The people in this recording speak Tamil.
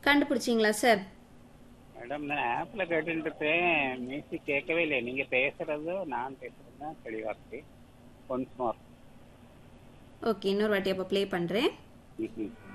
கண்டுபிடிச்சிங்களா சார்? மேடம் நான் ஆப்ல கேட்டுட்டு இருக்கேன், மியூசிக் கேட்கவே இல்லை. நீங்க பேசுறது நான் பேசுறது தான் தெளிவா இருக்கு. Once more. ஓகே, இன்னொரு வாட்டி அப்போ ப்ளே பண்ணுறேன்.